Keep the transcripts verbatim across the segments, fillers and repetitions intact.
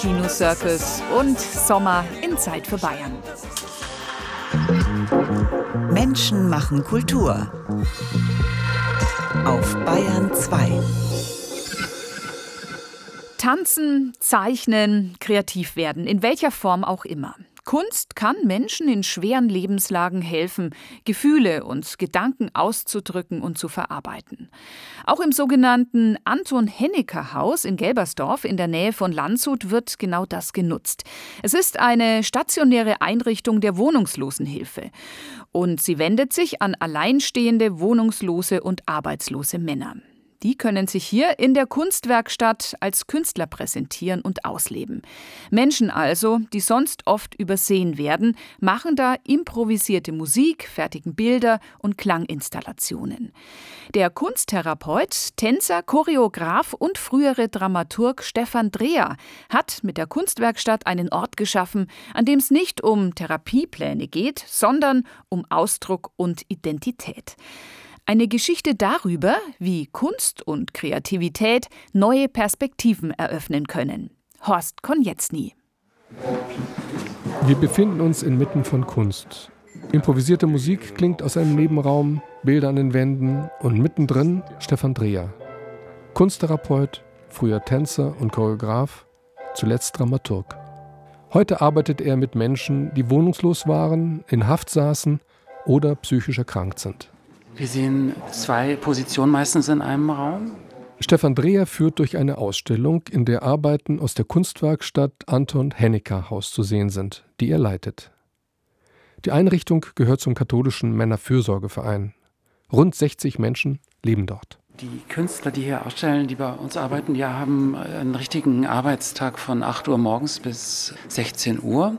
Kinocircus und Sommer in Zeit für Bayern. Menschen machen Kultur. Auf Bayern zwei. Tanzen, zeichnen, kreativ werden, in welcher Form auch immer. Kunst kann Menschen in schweren Lebenslagen helfen, Gefühle und Gedanken auszudrücken und zu verarbeiten. Auch im sogenannten Anton-Hennecker-Haus in Gelbersdorf in der Nähe von Landshut wird genau das genutzt. Es ist eine stationäre Einrichtung der Wohnungslosenhilfe. Und sie wendet sich an alleinstehende, wohnungslose und arbeitslose Männer. Die können sich hier in der Kunstwerkstatt als Künstler präsentieren und ausleben. Menschen also, die sonst oft übersehen werden, machen da improvisierte Musik, fertigen Bilder und Klanginstallationen. Der Kunsttherapeut, Tänzer, Choreograf und frühere Dramaturg Stefan Dreher hat mit der Kunstwerkstatt einen Ort geschaffen, an dem es nicht um Therapiepläne geht, sondern um Ausdruck und Identität. Eine Geschichte darüber, wie Kunst und Kreativität neue Perspektiven eröffnen können. Horst Konietzny. Wir befinden uns inmitten von Kunst. Improvisierte Musik klingt aus einem Nebenraum, Bilder an den Wänden und mittendrin Stefan Dreher. Kunsttherapeut, früher Tänzer und Choreograf, zuletzt Dramaturg. Heute arbeitet er mit Menschen, die wohnungslos waren, in Haft saßen oder psychisch erkrankt sind. Wir sehen zwei Positionen meistens in einem Raum. Stefan Dreher führt durch eine Ausstellung, in der Arbeiten aus der Kunstwerkstatt Anton-Hennecker-Haus zu sehen sind, die er leitet. Die Einrichtung gehört zum katholischen Männerfürsorgeverein. Rund sechzig Menschen leben dort. Die Künstler, die hier ausstellen, die bei uns arbeiten, die haben einen richtigen Arbeitstag von acht Uhr morgens bis sechzehn Uhr.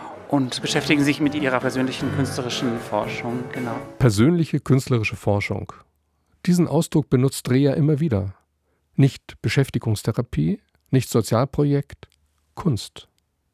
Und beschäftigen sich mit ihrer persönlichen künstlerischen Forschung, genau. Persönliche künstlerische Forschung. Diesen Ausdruck benutzt Dreher immer wieder. Nicht Beschäftigungstherapie, nicht Sozialprojekt, Kunst.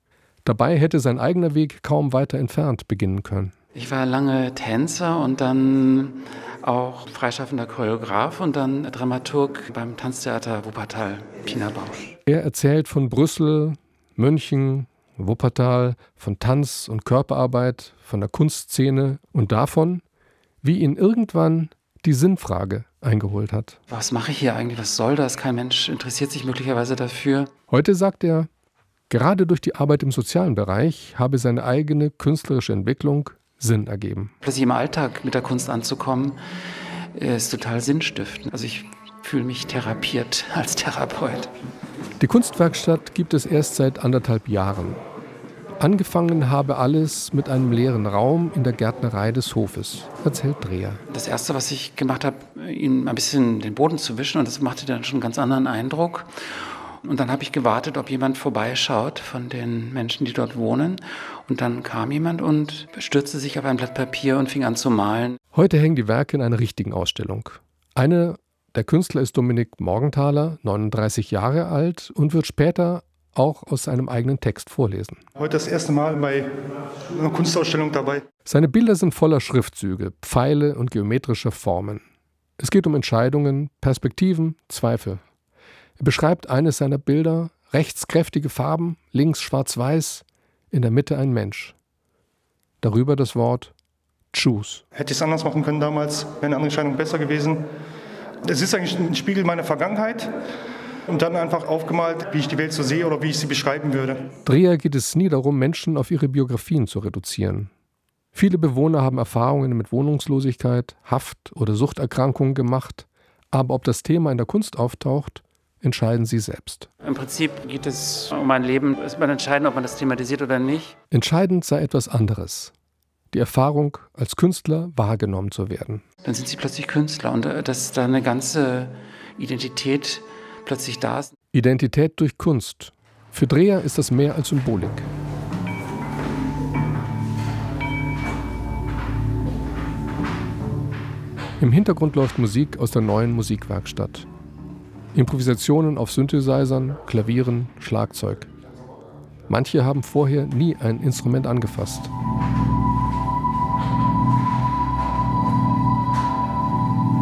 Dabei hätte sein eigener Weg kaum weiter entfernt beginnen können. Ich war lange Tänzer und dann auch freischaffender Choreograf und dann Dramaturg beim Tanztheater Wuppertal, Pina Bausch. Er erzählt von Brüssel, München, Wuppertal, von Tanz- und Körperarbeit, von der Kunstszene und davon, wie ihn irgendwann die Sinnfrage eingeholt hat. Was mache ich hier eigentlich? Was soll das? Kein Mensch interessiert sich möglicherweise dafür. Heute sagt er, gerade durch die Arbeit im sozialen Bereich habe seine eigene künstlerische Entwicklung Sinn ergeben. Plötzlich im Alltag mit der Kunst anzukommen, ist total sinnstiftend. Also ich fühle mich therapiert als Therapeut. Die Kunstwerkstatt gibt es erst seit anderthalb Jahren. Angefangen habe alles mit einem leeren Raum in der Gärtnerei des Hofes, erzählt Dreher. Das Erste, was ich gemacht habe, ihm ein bisschen den Boden zu wischen, und das machte dann schon einen ganz anderen Eindruck. Und dann habe ich gewartet, ob jemand vorbeischaut von den Menschen, die dort wohnen. Und dann kam jemand und stürzte sich auf ein Blatt Papier und fing an zu malen. Heute hängen die Werke in einer richtigen Ausstellung. Eine Der Künstler ist Dominik Morgenthaler, neununddreißig Jahre alt und wird später auch aus seinem eigenen Text vorlesen. Heute das erste Mal bei einer Kunstausstellung dabei. Seine Bilder sind voller Schriftzüge, Pfeile und geometrischer Formen. Es geht um Entscheidungen, Perspektiven, Zweifel. Er beschreibt eines seiner Bilder, rechts kräftige Farben, links schwarz-weiß, in der Mitte ein Mensch. Darüber das Wort Choose. Hätte ich es anders machen können damals, wäre eine andere Entscheidung besser gewesen. Es ist eigentlich ein Spiegel meiner Vergangenheit und dann einfach aufgemalt, wie ich die Welt so sehe oder wie ich sie beschreiben würde. Dreher geht es nie darum, Menschen auf ihre Biografien zu reduzieren. Viele Bewohner haben Erfahrungen mit Wohnungslosigkeit, Haft- oder Suchterkrankungen gemacht, aber ob das Thema in der Kunst auftaucht, entscheiden sie selbst. Im Prinzip geht es um ein Leben, es man entscheiden, ob man das thematisiert oder nicht. Entscheidend sei etwas anderes. Die Erfahrung, als Künstler wahrgenommen zu werden. Dann sind sie plötzlich Künstler und dass da eine ganze Identität plötzlich da ist. Identität durch Kunst. Für Dreher ist das mehr als Symbolik. Im Hintergrund läuft Musik aus der neuen Musikwerkstatt. Improvisationen auf Synthesizern, Klavieren, Schlagzeug. Manche haben vorher nie ein Instrument angefasst.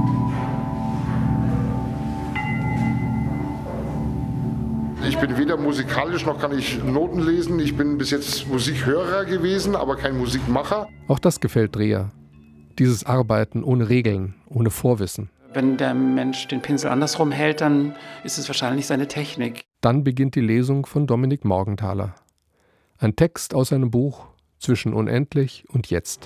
Ich bin weder musikalisch noch kann ich Noten lesen. Ich bin bis jetzt Musikhörer gewesen, aber kein Musikmacher. Auch das gefällt Dreher. Dieses Arbeiten ohne Regeln, ohne Vorwissen. Wenn der Mensch den Pinsel andersrum hält, dann ist es wahrscheinlich seine Technik. Dann beginnt die Lesung von Dominik Morgenthaler. Ein Text aus seinem Buch Zwischen Unendlich und Jetzt.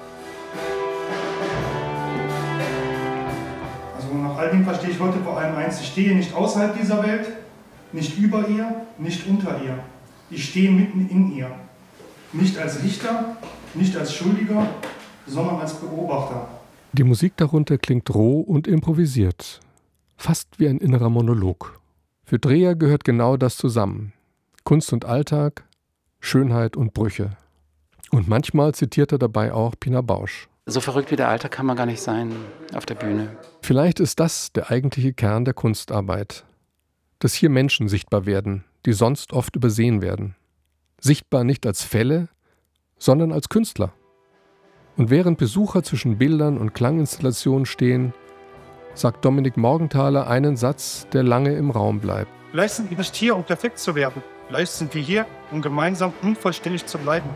Also nach all dem verstehe ich heute vor allem eins: Ich stehe nicht außerhalb dieser Welt, nicht über ihr, nicht unter ihr. Ich stehe mitten in ihr. Nicht als Richter, nicht als Schuldiger, sondern als Beobachter. Die Musik darunter klingt roh und improvisiert. Fast wie ein innerer Monolog. Für Dreher gehört genau das zusammen. Kunst und Alltag, Schönheit und Brüche. Und manchmal zitiert er dabei auch Pina Bausch. So verrückt wie der Alltag kann man gar nicht sein auf der Bühne. Vielleicht ist das der eigentliche Kern der Kunstarbeit. Dass hier Menschen sichtbar werden, die sonst oft übersehen werden. Sichtbar nicht als Fälle, sondern als Künstler. Und während Besucher zwischen Bildern und Klanginstallationen stehen, sagt Dominik Morgenthaler einen Satz, der lange im Raum bleibt. Vielleicht sind wir nicht hier, um perfekt zu werden. Vielleicht sind wir hier, um gemeinsam unvollständig zu bleiben.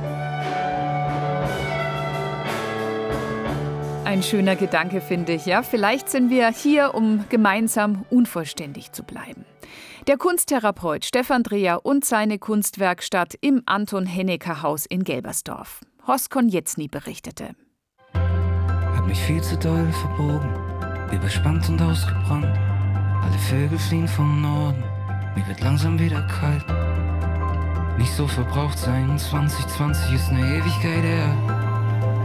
Ein schöner Gedanke, finde ich. Ja, vielleicht sind wir hier, um gemeinsam unvollständig zu bleiben. Der Kunsttherapeut Stefan Dreher und seine Kunstwerkstatt im Anton-Hennecker-Haus in Gelbersdorf. Horst Konietzny berichtete. Hab mich viel zu doll verbogen, überspannt und ausgebrannt. Alle Vögel fliehen vom Norden, mir wird langsam wieder kalt. Nicht so verbraucht sein, zwanzig zwanzig ist eine Ewigkeit her.